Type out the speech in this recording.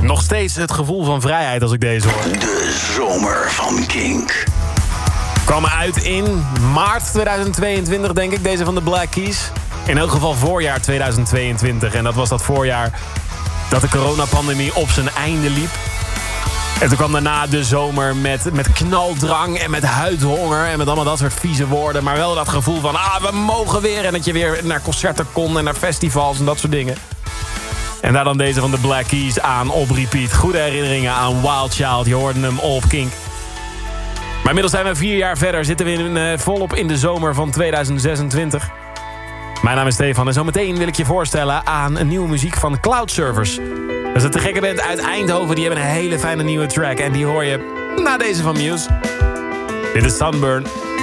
Nog steeds het gevoel van vrijheid als ik deze hoor. De zomer van Kink. Kwam uit in maart 2022, denk ik, deze van de Black Keys. In elk geval voorjaar 2022. En dat was dat voorjaar dat de coronapandemie op zijn einde liep. En toen kwam daarna de zomer met knaldrang en met huidhonger... en met allemaal dat soort vieze woorden. Maar wel dat gevoel van, we mogen weer. En dat je weer naar concerten kon en naar festivals en dat soort dingen. En daar dan deze van de Black Keys aan op repeat. Goede herinneringen aan Wild Child. Je hoorde hem op Kink. Maar inmiddels zijn we 4 jaar verder. Zitten we volop in de zomer van 2026. Mijn naam is Stefan en zometeen wil ik je voorstellen aan een nieuwe muziek van Cloudsurfers. Dat is een te gekke band uit Eindhoven. Die hebben een hele fijne nieuwe track. En die hoor je na deze van Muse. Dit is Sunburn.